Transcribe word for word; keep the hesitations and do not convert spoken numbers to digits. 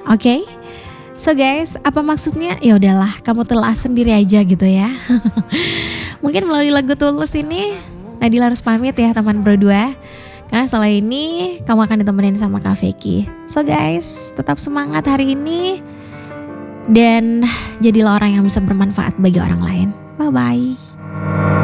Oke. So guys, apa maksudnya? Ya udahlah, kamu telah sendiri aja gitu ya. Mungkin melalui lagu Tulus ini Nadila harus pamit ya teman berdua. Karena setelah ini kamu akan ditemenin sama Kak Vicky. So guys, tetap semangat hari ini dan jadilah orang yang bisa bermanfaat bagi orang lain. Bye bye.